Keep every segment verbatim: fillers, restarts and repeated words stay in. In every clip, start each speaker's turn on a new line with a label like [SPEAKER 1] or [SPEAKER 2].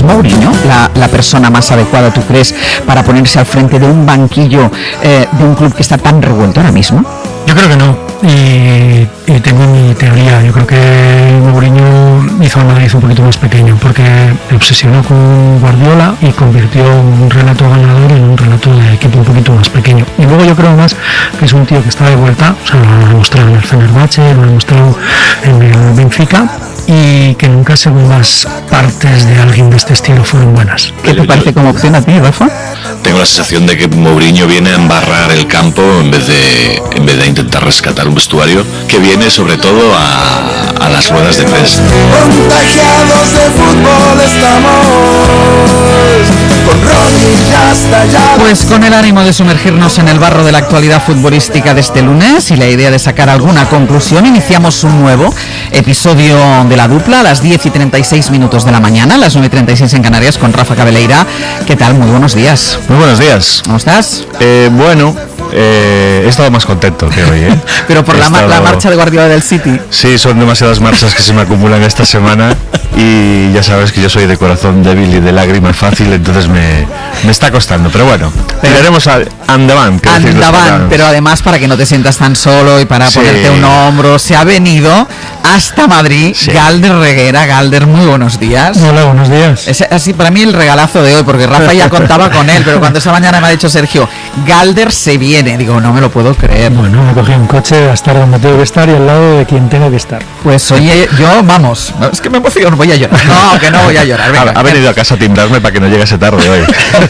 [SPEAKER 1] ¿Es Mourinho la, la persona más adecuada, tú crees, para ponerse al frente de un banquillo eh, de un club que está tan revuelto ahora mismo?
[SPEAKER 2] Yo creo que no, y, y tengo mi teoría. Yo creo que Mourinho hizo a Madrid un poquito más pequeño, porque se obsesionó con Guardiola y convirtió un relato ganador en un relato de equipo un poquito más pequeño. Y luego yo creo más que es un tío que está de vuelta, o sea, lo ha demostrado en el Fenerbahce, lo ha demostrado en el Benfica, y que nunca segundas partes de alguien de este estilo fueron buenas.
[SPEAKER 1] ¿Qué te parece como opción a ti, Rafa?
[SPEAKER 3] Tengo la sensación de que Mourinho viene a embarrar el campo en vez de en vez de intentar rescatar un vestuario, que viene sobre todo a, a las ruedas de prensa.
[SPEAKER 4] Contagiados de fútbol estamos, con Ronnie ya está ya.
[SPEAKER 1] Pues con el ánimo de sumergirnos en el barro de la actualidad futbolística de este lunes y la idea de sacar alguna conclusión, iniciamos un nuevo episodio de La Dupla a las diez y treinta y seis minutos de la mañana, a las nueve y treinta y seis en Canarias, con Rafa Cabeleira. ¿Qué tal? Muy buenos días.
[SPEAKER 5] Muy buenos días.
[SPEAKER 1] ¿Cómo estás?
[SPEAKER 5] Eh, bueno, eh, he estado más contento que hoy, ¿eh?
[SPEAKER 1] Pero por la,
[SPEAKER 5] estado...
[SPEAKER 1] la marcha de Guardiola del City.
[SPEAKER 5] Sí, son demasiadas marchas que se me acumulan esta semana y ya sabes que yo soy de corazón débil y de lágrima fácil, entonces me, me está costando, pero bueno, veremos a Andavan.
[SPEAKER 1] Andavan, pero además para que no te sientas tan solo y para sí. ponerte un hombro, se ha venido hasta Madrid, sí. Galder Reguera. Galder, muy buenos días.
[SPEAKER 2] Hola, buenos días.
[SPEAKER 1] Es así para mí el regalazo de hoy, porque Rafa ya contaba con él, pero cuando esa mañana me ha dicho Sergio, Galder se viene, digo, no me lo puedo creer.
[SPEAKER 2] Bueno, me cogí un coche a estar donde tengo que estar y al lado de quien tengo que estar.
[SPEAKER 1] Pues oye, yo, vamos, es que me emociono, voy a llorar. No, que no voy a llorar. Venga,
[SPEAKER 5] ha, ha venido a casa a timbrarme para que no llegase tarde hoy.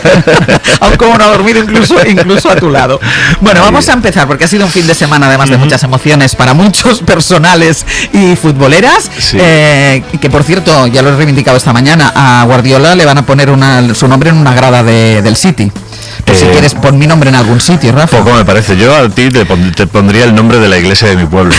[SPEAKER 1] Aún como no ha dormido incluso, incluso a tu lado. Bueno, Ay, vamos a empezar, porque ha sido un fin de semana además de uh-huh. muchas emociones para muchos personales y futboleras, sí. eh, que por cierto, ya lo he reivindicado esta mañana, a Guardiola le van a poner una, su nombre en una grada de, del City. Pues eh, si quieres, pon mi nombre en algún sitio, Rafa.
[SPEAKER 5] Poco me parece. Yo a ti te, pon, te pondría el nombre de la iglesia de mi pueblo.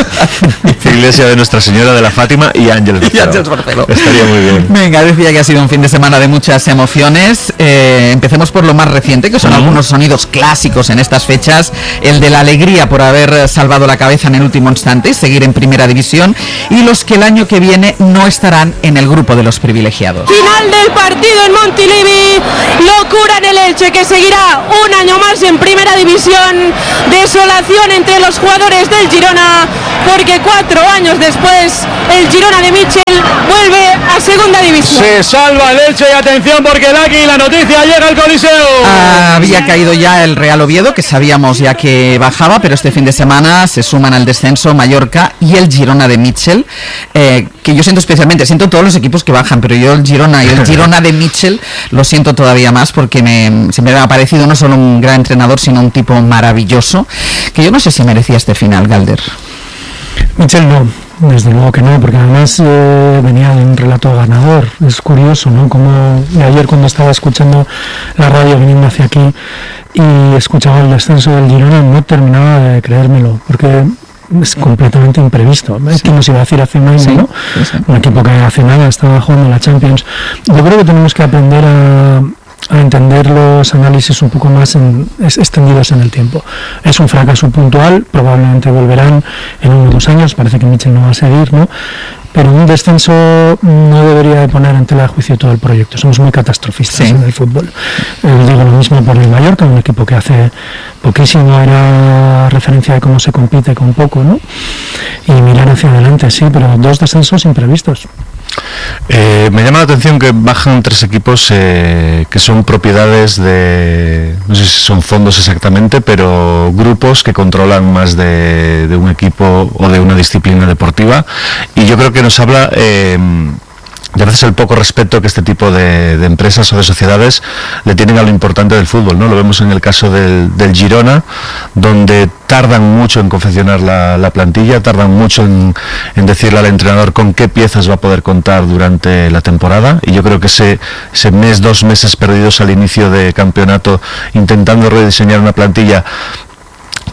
[SPEAKER 5] Iglesia de Nuestra Señora de la Fátima y Ángeles Barceló.
[SPEAKER 1] Y Ángeles Barceló.
[SPEAKER 5] Estaría muy bien.
[SPEAKER 1] Venga, decía que ha sido un fin de semana de muchas emociones. Eh, empecemos por lo más reciente, que son uh-huh. algunos sonidos clásicos en estas fechas. El de la alegría por haber salvado la cabeza en el último instante y seguir en primera división. Y los que el año que viene no estarán en el grupo de los privilegiados.
[SPEAKER 6] Final del partido en Montilivi. Locura en el Elche, que seguirá un año más en primera división. Desolación entre los jugadores del Girona, porque cuatro años después el Girona de Michel vuelve a segunda división.
[SPEAKER 7] Se salva el Elche y atención porque el Aquí la noticia llega al Coliseo.
[SPEAKER 1] Ah, había caído ya el Real Oviedo, que sabíamos ya que bajaba, pero este fin de semana se suman al descenso Mallorca y el Girona de Michel, eh, que yo siento especialmente, siento todos los equipos que bajan, pero yo el Girona y el Girona de Michel lo siento todavía más, porque me, siempre me ha parecido no solo un gran entrenador, sino un tipo maravilloso, que yo no sé si merecía este final, Galder.
[SPEAKER 2] Michel no, desde luego que no, porque además eh, venía de un relato ganador. Es curioso, ¿no? Como ayer cuando estaba escuchando la radio viniendo hacia aquí y escuchaba el descenso del Girona, no terminaba de creérmelo, porque es completamente imprevisto. Sí. ¿Quién nos iba a decir hace un año, sí, ¿no? Sí, sí. Un equipo que hace nada estaba jugando la Champions. Yo creo que tenemos que aprender a a entender los análisis un poco más en, es, extendidos en el tiempo. Es un fracaso puntual, probablemente volverán en uno o dos años, parece que Michel no va a seguir, ¿no? Pero un descenso no debería de poner en tela de juicio todo el proyecto. Somos muy catastrofistas, sí, en el fútbol. Eh, digo lo mismo por el Mallorca, un equipo que hace poquísimo era referencia de cómo se compite con poco, ¿no? Y mirar hacia adelante, sí, pero dos descensos imprevistos.
[SPEAKER 5] Eh, me llama la atención que bajan tres equipos eh, que son propiedades de, no sé si son fondos exactamente, pero grupos que controlan más de, de un equipo o de una disciplina deportiva, y yo creo que nos habla eh, y a veces el poco respeto que este tipo de, de empresas o de sociedades le tienen a lo importante del fútbol, ¿no? Lo vemos en el caso del, del Girona, donde tardan mucho en confeccionar la, la plantilla, tardan mucho en, en decirle al entrenador con qué piezas va a poder contar durante la temporada, y yo creo que ese, ese mes, dos meses perdidos al inicio de campeonato intentando rediseñar una plantilla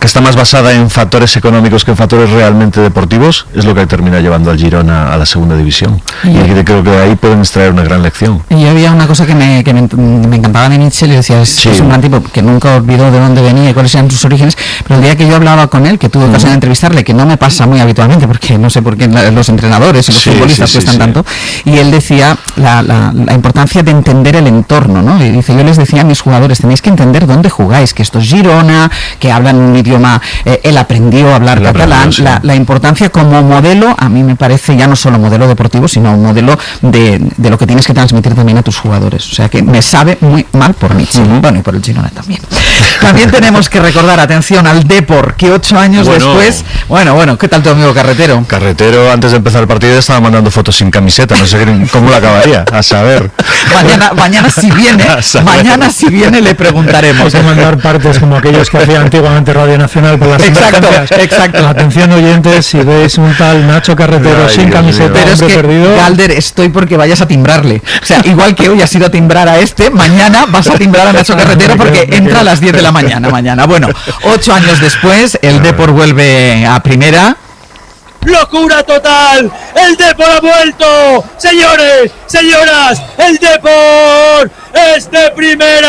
[SPEAKER 5] que está más basada en factores económicos que en factores realmente deportivos, es lo que termina llevando al Girona a la segunda división. Y, y creo que de ahí pueden extraer una gran lección.
[SPEAKER 1] Y había una cosa que me, que me, me encantaba de Mitchell, y decía, es, sí. es un gran tipo que nunca olvidó de dónde venía y cuáles eran sus orígenes, pero el día que yo hablaba con él, que tuve ocasión uh-huh. de entrevistarle, que no me pasa muy habitualmente, porque no sé por qué los entrenadores y los sí, futbolistas sí, sí, cuestan sí. tanto, y él decía la, la, la importancia de entender el entorno, ¿no? Y dice, yo les decía a mis jugadores, tenéis que entender dónde jugáis, que esto es Girona, que hablan un idioma, eh, él aprendió a hablar él catalán, aprendió, sí. la, la importancia como modelo, a mí me parece ya no solo modelo deportivo, sino un modelo de, de lo que tienes que transmitir también a tus jugadores, o sea que me sabe muy mal por Mitchell, uh-huh. bueno, y por el Girona también. También tenemos que recordar, atención, al Depor, que ocho años bueno. después, bueno, bueno, ¿qué tal tu amigo Carretero?
[SPEAKER 5] Carretero, antes de empezar el partido, estaba mandando fotos sin camiseta, no sé cómo la acabaría, a saber.
[SPEAKER 1] Mañana, mañana si viene, mañana si viene le preguntaremos.
[SPEAKER 2] Hay que mandar partes como aquellos que hacía antiguamente Radio Nacional por las
[SPEAKER 1] exacto, exacto.
[SPEAKER 2] Atención oyentes, si veis un tal Nacho Carretero Ay, sin Dios camiseta,
[SPEAKER 1] pero es que, perdido. Galder, estoy porque vayas a timbrarle. O sea, igual que hoy has ido a timbrar a este, mañana vas a timbrar a Nacho Carretero porque entra a las diez de la mañana mañana. Bueno, ocho años después, el Depor vuelve a primera.
[SPEAKER 7] ¡Locura total! ¡El Depor ha vuelto! ¡Señores, señoras! ¡El Depor es de primera!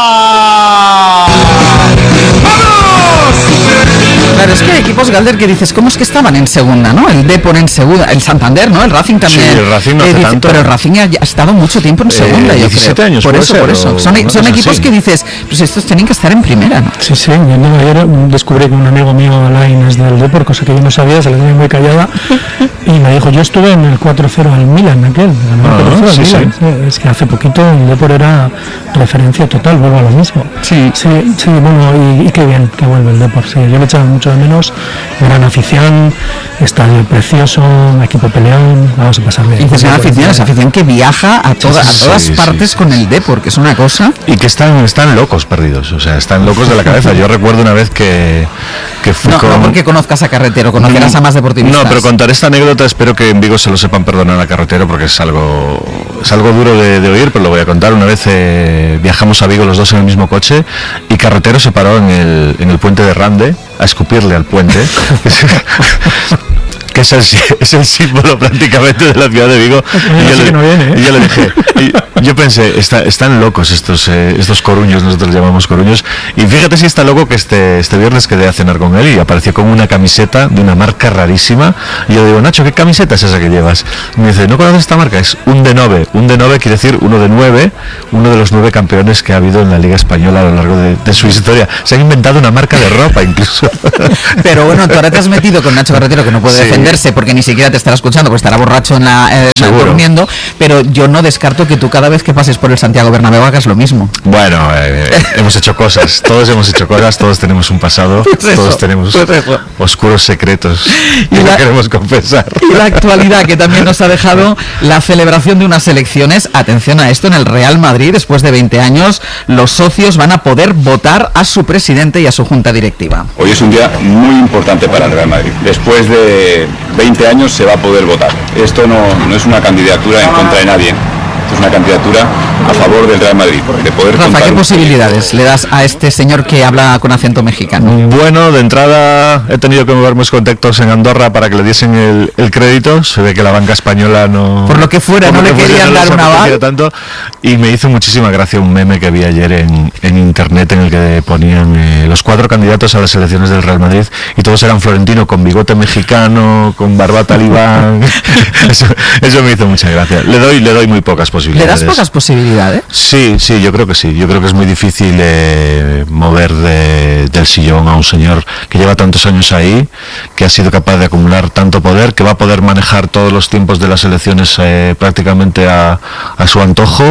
[SPEAKER 7] ¡Vamos!
[SPEAKER 1] Claro, es que hay equipos, Galder, que dices, ¿cómo es que estaban en segunda, no? El Depor en segunda, el Santander, ¿no? El Racing también.
[SPEAKER 5] Sí, el Racing no hace
[SPEAKER 1] eh, dice,
[SPEAKER 5] tanto.
[SPEAKER 1] Pero el Racing ha, ha estado mucho tiempo en segunda, eh, yo
[SPEAKER 5] diecisiete
[SPEAKER 1] creo.
[SPEAKER 5] años,
[SPEAKER 1] por eso,
[SPEAKER 5] ser,
[SPEAKER 1] por eso. Son, son equipos así. Que dices, pues estos tienen que estar en primera, ¿no?
[SPEAKER 2] Sí, sí. Yo no, ayer descubrí que un amigo mío, Alain, es del Depor, cosa que yo no sabía, se la tenía muy callada, y me dijo, yo estuve en el cuatro cero al Milan, aquel.
[SPEAKER 5] Ah,
[SPEAKER 2] al
[SPEAKER 5] sí,
[SPEAKER 2] Milan.
[SPEAKER 5] sí.
[SPEAKER 2] Es que hace poquito el Depor era referencia total, vuelvo a lo mismo.
[SPEAKER 1] Sí.
[SPEAKER 2] Sí, sí, bueno, y, y qué bien que vuelve el Depor. Sí, yo le echaba mucho de menos, gran afición, estadio precioso, equipo peleón, vamos a pasar bien.
[SPEAKER 1] Y pues gran afición, esa afición que viaja a, toda, a todas sí, partes sí, con el Depor, que es una cosa.
[SPEAKER 5] Y que están, están locos perdidos, o sea, están locos de la cabeza. Yo recuerdo una vez que, que fui
[SPEAKER 1] no,
[SPEAKER 5] con...
[SPEAKER 1] No porque conozcas a Carretero, conocerás no, a más deportivistas.
[SPEAKER 5] No, pero contaré esta anécdota, espero que en Vigo se lo sepan perdonar a Carretero, porque es algo es algo duro de, de oír, pero lo voy a contar. Una vez eh, viajamos a Vigo los dos en el mismo coche y Carretero se paró en el, en el puente de Rande a escupirle al puente. Que es el, es el símbolo prácticamente de la ciudad de Vigo. Y yo, le, no viene, ¿eh? y yo le dije, y yo pensé, está, están locos estos eh, estos coruños, nosotros los llamamos coruños, y fíjate si está loco que este este viernes quedé a cenar con él y apareció con una camiseta de una marca rarísima, y yo digo, Nacho, ¿qué camiseta es esa que llevas? Y me dice, ¿no conoces esta marca? Es un de nueve, un de nueve quiere decir uno de nueve, uno de los nueve campeones que ha habido en la Liga Española a lo largo de, de su historia. Se han inventado una marca de ropa incluso.
[SPEAKER 1] Pero bueno, tú ahora te has metido con Nacho Carretero, que no puede sí. defender porque ni siquiera te estará escuchando, porque estará borracho en la eh, durmiendo, pero yo no descarto que tú cada vez que pases por el Santiago Bernabéu hagas lo mismo.
[SPEAKER 5] Bueno, eh, hemos hecho cosas, todos hemos hecho cosas, todos tenemos un pasado, pues eso, todos tenemos pues oscuros secretos y que la, no queremos confesar.
[SPEAKER 1] Y la actualidad que también nos ha dejado la celebración de unas elecciones. Atención a esto, en el Real Madrid, después de veinte años, los socios van a poder votar a su presidente y a su junta directiva.
[SPEAKER 8] Hoy es un día muy importante para el Real Madrid. Después de veinte años se va a poder votar. Esto no, no es una candidatura en contra de nadie. Es una candidatura a favor del Real Madrid. De poder
[SPEAKER 1] Rafa, ¿qué posibilidades le das a este señor que habla con acento mexicano?
[SPEAKER 5] Bueno, de entrada he tenido que mover mis contactos en Andorra para que le diesen el, el crédito. Se ve que la banca española no...
[SPEAKER 1] Por lo que fuera, no le querían dar una aval.
[SPEAKER 5] Tanto, y me hizo muchísima gracia un meme que vi ayer en, en internet en el que ponían eh, los cuatro candidatos a las elecciones del Real Madrid y todos eran Florentino con bigote mexicano, con barba talibán. eso, eso me hizo mucha gracia. Le doy, le doy muy pocas posibilidades.
[SPEAKER 1] ¿Le das pocas posibilidades?
[SPEAKER 5] Sí, sí, yo creo que sí. Yo creo que es muy difícil eh, mover de, del sillón a un señor que lleva tantos años ahí, que ha sido capaz de acumular tanto poder, que va a poder manejar todos los tiempos de las elecciones eh, prácticamente a, a su antojo.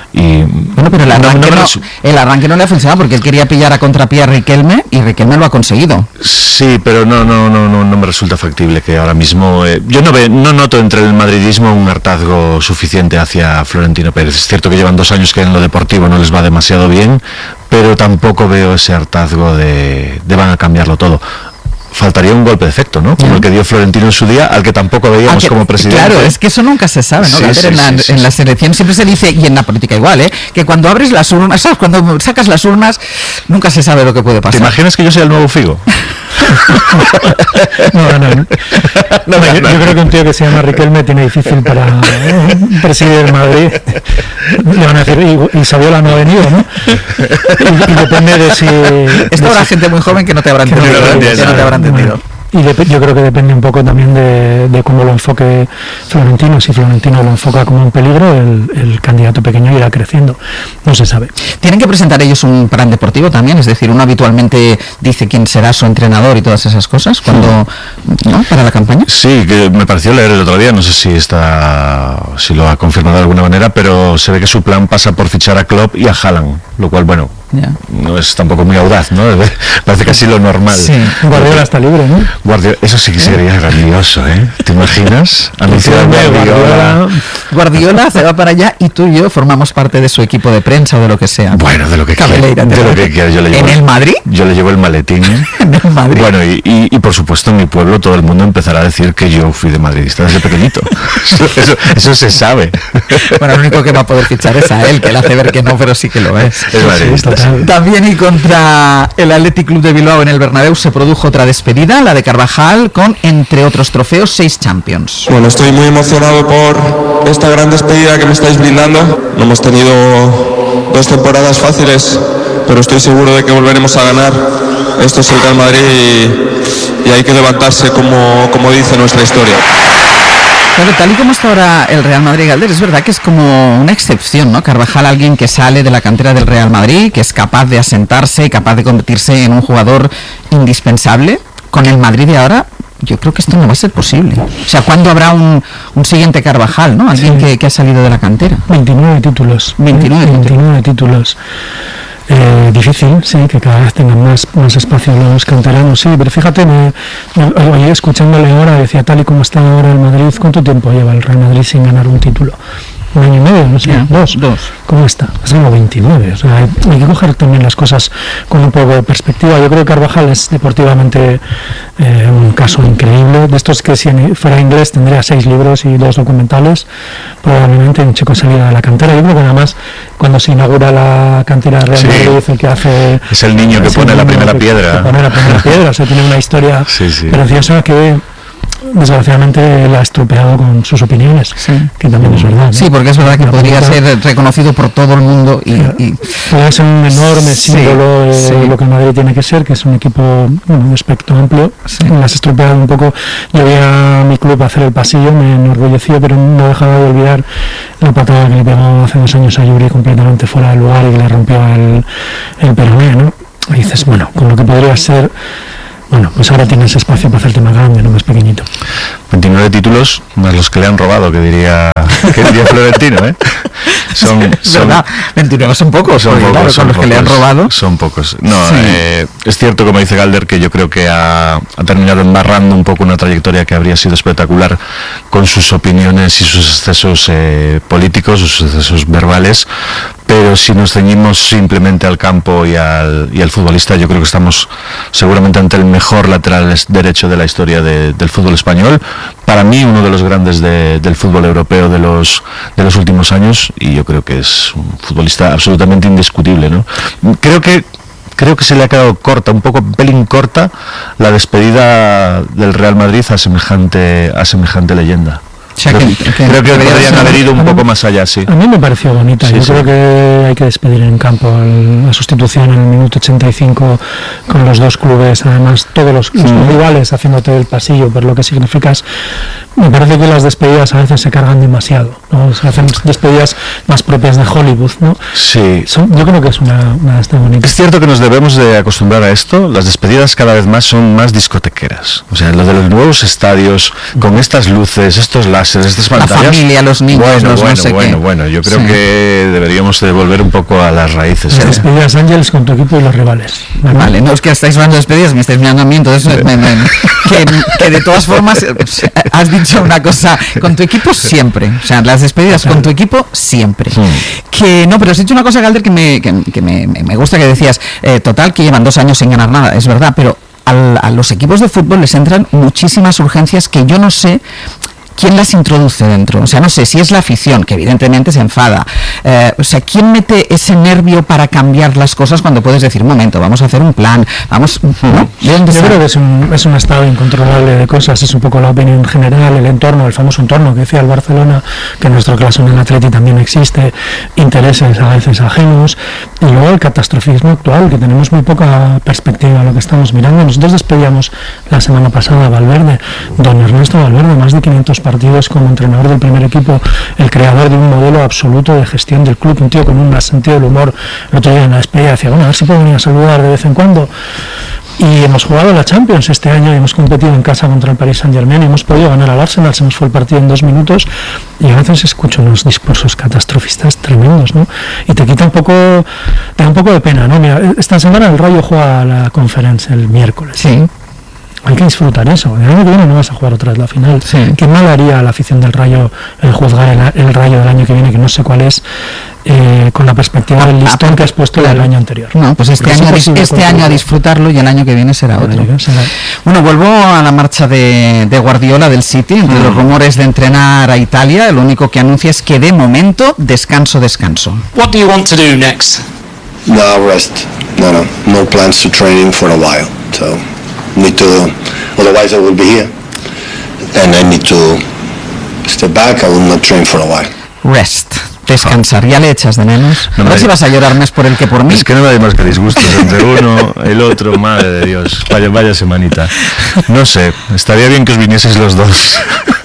[SPEAKER 5] Y
[SPEAKER 1] bueno, pero el arranque, no, no, el arranque no le ha funcionado porque él quería pillar a contrapié a Riquelme y Riquelme lo ha conseguido.
[SPEAKER 5] Sí, pero no no no no, no me resulta factible que ahora mismo eh, yo no ve, no noto entre el madridismo un hartazgo suficiente hacia Florentino Pérez. Es cierto que llevan dos años que en lo deportivo no les va demasiado bien, pero tampoco veo ese hartazgo de, de van a cambiarlo todo. faltaría un golpe de efecto, ¿no? Como el que dio Florentino en su día, al que tampoco veíamos Aunque, como presidente.
[SPEAKER 1] Claro, es que eso nunca se sabe, ¿no? Sí, sí, en, la, sí, sí, en la selección siempre se dice, y en la política igual, ¿eh? Que cuando abres las urnas, ¿sabes? Cuando sacas las urnas, nunca se sabe lo que puede pasar.
[SPEAKER 5] ¿Te imaginas que yo sea el nuevo Figo?
[SPEAKER 2] no, no, no. no, no yo, yo creo que un tío que se llama Riquelme tiene difícil para eh, presidir el Madrid. Le van a decir, y, y Saviola no ha venido, ¿no? Y, y depende de si...
[SPEAKER 1] Esto habrá gente muy joven que no te habrá entendido. Que no, que no te habrá entendido.
[SPEAKER 2] Bueno, y de, yo creo que depende un poco también de, de cómo lo enfoque Florentino. Si Florentino lo enfoca como un peligro, el, el candidato pequeño irá creciendo. No se sabe.
[SPEAKER 1] Tienen que presentar ellos un plan deportivo también, es decir, uno habitualmente dice quién será su entrenador y todas esas cosas cuando, ¿no? Para la campaña.
[SPEAKER 5] Sí, que me pareció leer el otro día, no sé si está, si lo ha confirmado de alguna manera, pero se ve que su plan pasa por fichar a Klopp y a Haaland, lo cual, bueno, yeah. no es tampoco muy audaz, ¿no? Parece casi lo normal.
[SPEAKER 2] Sí, Guardiola está libre, ¿no?
[SPEAKER 5] Guardiola, eso sí que sería ¿Eh? grandioso, ¿eh? ¿Te imaginas?
[SPEAKER 1] Anunciar Guardiola. Guardiola. Guardiola se va para allá y tú y yo formamos parte de su equipo de prensa o de lo que sea.
[SPEAKER 5] Bueno, de lo que quiera. De lo que quiera. Yo le llevo
[SPEAKER 1] ¿En el Madrid?
[SPEAKER 5] Yo le llevo el maletín.
[SPEAKER 1] ¿En el Madrid?
[SPEAKER 5] Bueno, y, y, y por supuesto en mi pueblo todo el mundo empezará a decir que yo fui de madridista desde pequeñito. Eso, eso, eso se sabe.
[SPEAKER 1] Bueno, lo único que va a poder fichar es a él, que le hace ver que no, pero sí que lo es.
[SPEAKER 5] Es madridista. Sí,
[SPEAKER 1] también y contra el Athletic Club de Bilbao en el Bernabéu se produjo otra despedida, la de Carvajal, con, entre otros trofeos, seis Champions.
[SPEAKER 9] Bueno, estoy muy emocionado por esta gran despedida que me estáis brindando. No hemos tenido dos temporadas fáciles, pero estoy seguro de que volveremos a ganar. Esto es el Real Madrid y, y hay que levantarse como, como dice nuestra historia.
[SPEAKER 1] Claro, tal y como está ahora el Real Madrid, Galder, es verdad que es como una excepción, ¿no? Carvajal, alguien que sale de la cantera del Real Madrid, que es capaz de asentarse y capaz de convertirse en un jugador indispensable. Con el Madrid de ahora, yo creo que esto no va a ser posible. O sea, ¿cuándo habrá un, un siguiente Carvajal, ¿no? Alguien sí. que, que ha salido de la cantera.
[SPEAKER 2] veintinueve títulos.
[SPEAKER 1] veintinueve,
[SPEAKER 2] veintinueve títulos. Eh, difícil, sí, que cada vez tengan más, más espacio los canteranos, sí, pero fíjate, me, me, oye, escuchándole ahora, decía, tal y como está ahora el Madrid, ¿cuánto tiempo lleva el Real Madrid sin ganar un título? Un año y medio, no sé, yeah, dos.
[SPEAKER 1] dos.
[SPEAKER 2] ¿Cómo está? Es como veintinueve. O sea, hay, hay que coger también las cosas con un poco de perspectiva. Yo creo que Carvajal es deportivamente eh, un caso increíble. De estos que si fuera inglés tendría seis libros y dos documentales. Probablemente un chico salido de la cantera. Yo creo que además cuando se inaugura la cantera de Real Madrid, sí. el que hace...
[SPEAKER 5] Es el niño que pone la primera
[SPEAKER 2] que,
[SPEAKER 5] piedra.
[SPEAKER 2] Que pone la primera piedra. O sea, tiene una historia sí, sí. preciosa que... desgraciadamente la ha estropeado con sus opiniones, sí. que también es verdad, ¿no?
[SPEAKER 1] Sí, porque es verdad que la podría política, ser reconocido por todo el mundo y, y...
[SPEAKER 2] puede ser un enorme símbolo sí, de sí. lo que el Madrid tiene que ser, que es un equipo, bueno, un espectro amplio. Sí. Las ha estropeado un poco. Yo vi a mi club hacer el pasillo, me enorgulleció, pero no dejaba de olvidar la patada que le pegó hace dos años a Yuri completamente fuera del lugar y que le rompió el, el peroné, ¿no? Y dices, bueno, con lo que podría ser. Bueno, pues ahora tienes espacio para hacerte más grande, no más pequeñito.
[SPEAKER 5] veintinueve títulos, más los que le han robado, que diría, que diría Florentino, ¿eh?
[SPEAKER 1] Son, es son, verdad, veintinueve son pocos, son pocos, claro, son los pocos, que le han robado.
[SPEAKER 5] Son pocos. No, sí. eh, es cierto, como dice Galder, que yo creo que ha, ha terminado embarrando un poco una trayectoria que habría sido espectacular con sus opiniones y sus excesos eh, políticos, sus excesos verbales. Pero si nos ceñimos simplemente al campo y al, y al futbolista, yo creo que estamos seguramente ante el mejor lateral derecho de la historia de, del fútbol español. Para mí, uno de los grandes de, del fútbol europeo de los, de los últimos años, y yo creo que es un futbolista absolutamente indiscutible, ¿no? Creo que Creo que se le ha quedado corta, un poco pelín corta, la despedida del Real Madrid a semejante, a semejante leyenda. O sea, creo que, que, creo que podrían haber ido un poco más allá, sí.
[SPEAKER 2] A mí me pareció bonita. Sí, Yo sí. creo que hay que despedir en campo el, la sustitución en el minuto ochenta y cinco con los dos clubes, además todos los, los mm. rivales haciéndote el pasillo por lo que significas. Me parece que las despedidas a veces se cargan demasiado, ¿no? Se hacen despedidas más propias de Hollywood, ¿no?
[SPEAKER 5] Sí.
[SPEAKER 2] Son, yo creo que es una, una esta bonita.
[SPEAKER 5] Es cierto que nos debemos de acostumbrar a esto. Las despedidas cada vez más son más discotequeras. O sea, lo de los nuevos estadios, con estas luces, estos láseres, estas pantallas.
[SPEAKER 1] La familia, los niños,
[SPEAKER 5] bueno,
[SPEAKER 1] los
[SPEAKER 5] bueno,
[SPEAKER 1] no sé
[SPEAKER 5] bueno,
[SPEAKER 1] qué.
[SPEAKER 5] bueno, yo creo sí. que deberíamos de volver un poco a las raíces.
[SPEAKER 2] Las
[SPEAKER 5] ¿eh?
[SPEAKER 2] despedidas Ángeles con tu equipo y los rivales.
[SPEAKER 1] ¿Vale? Vale, no, es que estáis hablando de despedidas, me estáis mirando a mí, entonces sí. me, me, que, que de todas formas has dicho una cosa, con tu equipo siempre, o sea, las despedidas con tu equipo siempre. Sí. Que no, pero has dicho una cosa, Galder, que me, que, que me, me gusta, que decías, eh, total, que llevan dos años sin ganar nada, es verdad, pero al, a los equipos de fútbol les entran muchísimas urgencias que yo no sé quién las introduce dentro. O sea, no sé si es la afición, que evidentemente se enfada. Eh, o sea, ¿quién mete ese nervio para cambiar las cosas cuando puedes decir, un momento, vamos a hacer un plan, vamos... ¿no? ¿De dónde
[SPEAKER 2] Yo
[SPEAKER 1] sale?
[SPEAKER 2] creo que es un, es un estado incontrolable de cosas, es un poco la opinión general, el entorno, el famoso entorno que decía el Barcelona, que en nuestro caso en el Atleti también existe, intereses a veces ajenos, y luego el catastrofismo actual, que tenemos muy poca perspectiva a lo que estamos mirando. Nosotros despedíamos la semana pasada a Valverde, don Ernesto Valverde, más de quinientos partidos como entrenador del primer equipo, el creador de un modelo absoluto de gestión del club, un tío con un sentido del humor. El otro día en la despedida decía, bueno, a ver si puedo venir a saludar de vez en cuando. Y hemos jugado la Champions este año y hemos competido en casa contra el Paris Saint-Germain y hemos podido ganar al Arsenal, se nos fue el partido en dos minutos y a veces escucho unos discursos catastrofistas tremendos, ¿no? Y te quita un poco, te da un poco de pena, ¿no? Mira, esta semana el Rayo juega la Conference el miércoles.
[SPEAKER 1] Sí.
[SPEAKER 2] Hay que disfrutar eso. El año que viene no vas a jugar otra vez la final.
[SPEAKER 1] Sí.
[SPEAKER 2] ¿Qué mal haría a la afición del Rayo el juzgar el, el Rayo del año que viene, que no sé cuál es, eh, con la perspectiva del listón que has puesto
[SPEAKER 1] Claro.
[SPEAKER 2] del año anterior?
[SPEAKER 1] No, pues este,
[SPEAKER 2] Porque
[SPEAKER 1] año,
[SPEAKER 2] es imposible
[SPEAKER 1] este año a disfrutarlo y el año que viene será
[SPEAKER 2] El
[SPEAKER 1] otro.
[SPEAKER 2] año que será-
[SPEAKER 1] Bueno, vuelvo a la marcha de, de Guardiola del City. Entre los rumores de entrenar a Italia, lo único que anuncia es que de momento descanso, descanso.
[SPEAKER 10] What do you want to do next?
[SPEAKER 11] No, rest. No, no. No plans to training for a while. So, need to, otherwise I will be here. And I need to step back. I will not train for a while.
[SPEAKER 1] Rest, descansar. ¿Ya le echas de menos?
[SPEAKER 5] No
[SPEAKER 1] a
[SPEAKER 5] me-
[SPEAKER 1] ver si vas a llorar más por él que por mí.
[SPEAKER 5] Es que no hay más que disgustos entre uno, el otro, madre de Dios, vaya, vaya semanita. No sé, estaría bien que os vinieseis los dos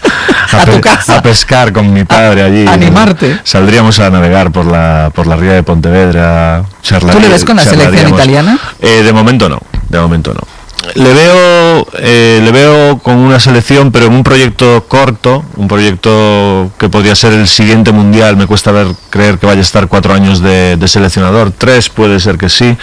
[SPEAKER 1] A tu
[SPEAKER 5] pe-
[SPEAKER 1] casa.
[SPEAKER 5] a pescar con mi padre allí.
[SPEAKER 1] animarte.
[SPEAKER 5] Saldríamos a navegar por la por la ría de Pontevedra. charlar-
[SPEAKER 1] ¿Tú le ves con la selección
[SPEAKER 5] charlaríamos.
[SPEAKER 1] italiana?
[SPEAKER 5] Eh, de momento no, de momento no. Le veo, eh, le veo con una selección, pero en un proyecto corto, un proyecto que podría ser el siguiente mundial. Me cuesta ver, creer que vaya a estar cuatro años de, de seleccionador, tres puede ser que sí,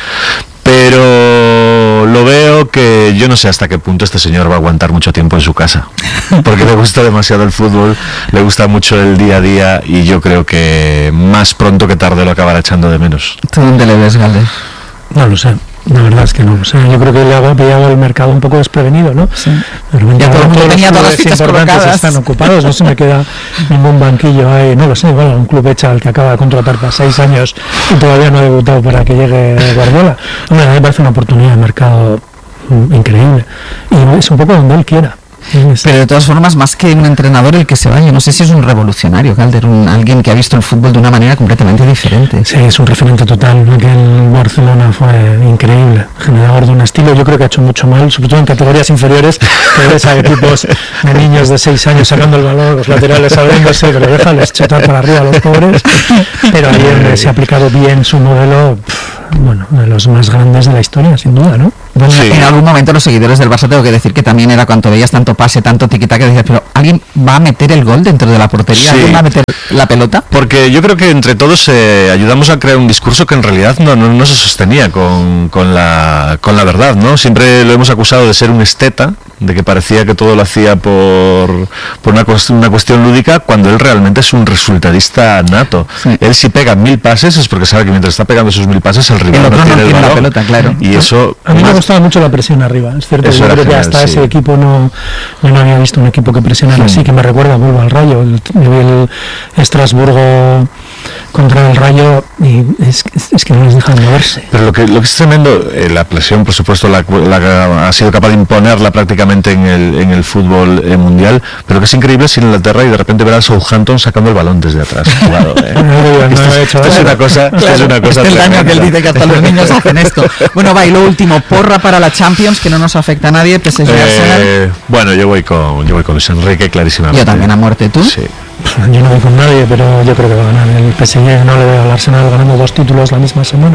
[SPEAKER 5] pero lo veo que yo no sé hasta qué punto este señor va a aguantar mucho tiempo en su casa, porque le gusta demasiado el fútbol, le gusta mucho el día a día y yo creo que más pronto que tarde lo acabará echando de menos.
[SPEAKER 1] ¿Tú dónde le ves, Gale?
[SPEAKER 2] No lo sé. La verdad es que no lo sé. Yo creo que le ha pillado el mercado un poco desprevenido, ¿no?
[SPEAKER 1] Sí.
[SPEAKER 2] Pero
[SPEAKER 1] Ya todo el mundo
[SPEAKER 2] los
[SPEAKER 1] tenía todas las
[SPEAKER 2] clubes
[SPEAKER 1] fichas
[SPEAKER 2] importantes
[SPEAKER 1] colocadas.
[SPEAKER 2] están ocupados, no se me queda ningún banquillo ahí, no lo sé. Bueno, un club hecha al que acaba de contratar para seis años y todavía no ha debutado para que llegue Guardiola. Hombre, a mí me parece una oportunidad de mercado mm, increíble y es un poco donde él quiera.
[SPEAKER 1] Pero de todas formas, más que un entrenador el que se vaya, no sé si es un revolucionario, Calder, un, alguien que ha visto el fútbol de una manera completamente diferente.
[SPEAKER 2] Sí, es un referente total. Aquel Barcelona fue increíble, generador de un estilo. Yo creo que ha hecho mucho mal, sobre todo en categorías inferiores, que ves a equipos de niños de seis años sacando el balón, los laterales abriéndose, pero déjales chutar para arriba a los pobres. Pero ahí donde se ha aplicado bien su modelo, pff, bueno, de los más grandes de la historia, sin duda, ¿no?
[SPEAKER 1] Bueno,
[SPEAKER 5] Sí.
[SPEAKER 1] en algún momento los seguidores del Barça, tengo que decir que también era cuando veías tanto pase, tanto tiquitaca, que decías, pero ¿alguien va a meter el gol dentro de la portería?
[SPEAKER 5] Sí.
[SPEAKER 1] ¿Alguien va a meter la pelota?
[SPEAKER 5] Porque yo creo que entre todos eh, ayudamos a crear un discurso que en realidad no, no, no se sostenía con, con, la, con la verdad, ¿no? Siempre lo hemos acusado de ser un esteta, de que parecía que todo lo hacía por, por una, cuest- una cuestión lúdica, cuando él realmente es un resultadista nato.
[SPEAKER 1] Sí.
[SPEAKER 5] Él si pega mil pases es porque sabe que mientras está pegando esos mil pases el rival
[SPEAKER 1] El otro
[SPEAKER 5] no
[SPEAKER 1] no
[SPEAKER 5] tiene el
[SPEAKER 1] tiene la
[SPEAKER 5] balón.
[SPEAKER 1] pelota, claro.
[SPEAKER 5] Y eso...
[SPEAKER 2] A mí me
[SPEAKER 5] más-
[SPEAKER 2] gustaba mucho la presión arriba, es cierto.
[SPEAKER 5] Eso
[SPEAKER 2] Yo
[SPEAKER 5] era
[SPEAKER 2] creo que
[SPEAKER 5] genial,
[SPEAKER 2] hasta
[SPEAKER 5] sí.
[SPEAKER 2] ese equipo no, yo no había visto un equipo que presionara así, que me recuerda, vuelvo al Rayo, el, el Estrasburgo contra el Rayo y es, es, es que no les dejan moverse.
[SPEAKER 5] Pero lo que, lo que es tremendo, eh, la presión, por supuesto, la, la- ha sido capaz de imponerla prácticamente en el, en el fútbol eh, mundial, pero que es increíble si en Inglaterra y de repente ver al Southampton sacando el balón desde atrás. Jugado, eh.
[SPEAKER 2] No, no, no,
[SPEAKER 5] Esto es,
[SPEAKER 2] he hecho
[SPEAKER 5] esto es
[SPEAKER 2] daño.
[SPEAKER 5] una cosa, esto es una cosa
[SPEAKER 1] Este es el daño que él
[SPEAKER 5] tremenda.
[SPEAKER 1] dice que hasta los niños hacen esto. Bueno, va, y lo último, porra para la Champions, que no nos afecta a nadie, P S G Arsenal.
[SPEAKER 5] Eh, bueno, yo voy con yo voy con Luis Enrique clarísimamente.
[SPEAKER 1] Yo también a muerte, ¿tú?
[SPEAKER 5] Sí.
[SPEAKER 2] Yo no voy con nadie, pero yo creo que va a ganar el P S G. No le veo al Arsenal ganando dos títulos la misma semana.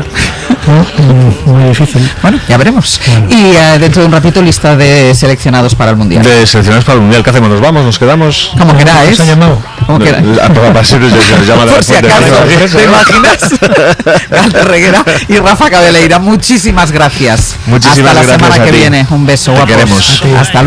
[SPEAKER 2] ¿No? Mm, Muy difícil.
[SPEAKER 1] Bueno, ya veremos.
[SPEAKER 2] Bueno.
[SPEAKER 1] Y eh, dentro de un ratito, lista de seleccionados para el Mundial.
[SPEAKER 5] De seleccionados para el mundial, ¿qué hacemos? ¿Nos vamos? ¿Nos quedamos?
[SPEAKER 1] Como queráis.
[SPEAKER 2] ¿Os ha llamado?
[SPEAKER 1] Como queráis.
[SPEAKER 5] A toda pasión se nos llama la
[SPEAKER 1] Por si
[SPEAKER 5] fuente de
[SPEAKER 1] acaso,
[SPEAKER 5] Carlos.
[SPEAKER 1] ¿te imaginas? Galder Reguera y Rafa Cabeleira, muchísimas gracias.
[SPEAKER 5] Muchísimas
[SPEAKER 1] Hasta la
[SPEAKER 5] gracias
[SPEAKER 1] semana
[SPEAKER 5] a
[SPEAKER 1] que
[SPEAKER 5] ti.
[SPEAKER 1] viene. Un beso,
[SPEAKER 5] Te
[SPEAKER 1] guapos.
[SPEAKER 5] queremos.
[SPEAKER 1] Hasta luego.